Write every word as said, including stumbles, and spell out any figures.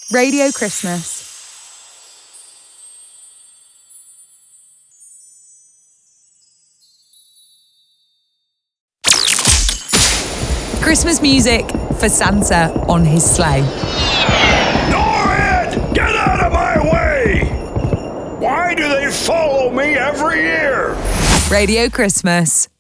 Radio Christmas. Christmas music for Santa on his sleigh. Norrid! Get out of my way! Why do they follow me every year? Radio Christmas.